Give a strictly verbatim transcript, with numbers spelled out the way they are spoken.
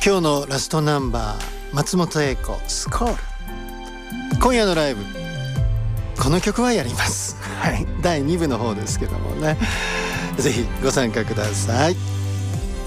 今日のラストナンバー、松本英子スコール。今夜のライブこの曲はやります、はい、だいに部の方ですけどもね、ぜひご参加ください。